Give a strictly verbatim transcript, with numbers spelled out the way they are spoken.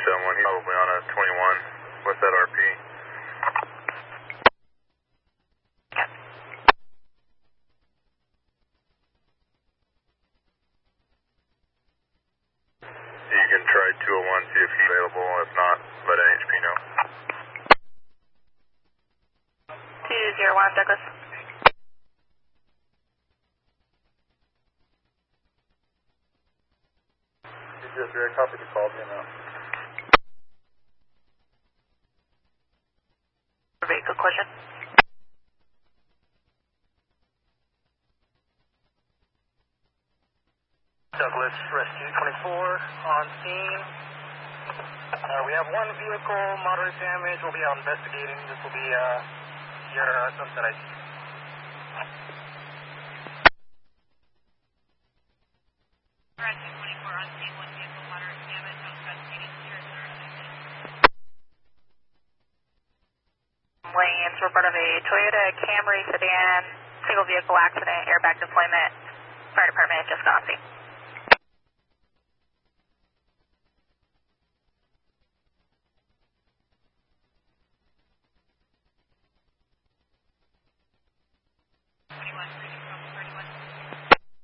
someone, he's probably on a twenty-one. What's that R P? You can try two oh one, see if he's available. If not, let N H P know. two zero one, Douglas. Yes, sir. I copied the call, you know. Vehicle question. Douglas, Rescue twenty-four on scene. Uh, we have one vehicle, moderate damage. We'll be out investigating. This will be uh, your uh, Sunset I D. Rescue twenty-four on scene, one vehicle, moderate damage. I'm investigating here, sir. Lanes, report of a Toyota Camry sedan, single vehicle accident, airbag deployment. Fire department just gone on scene.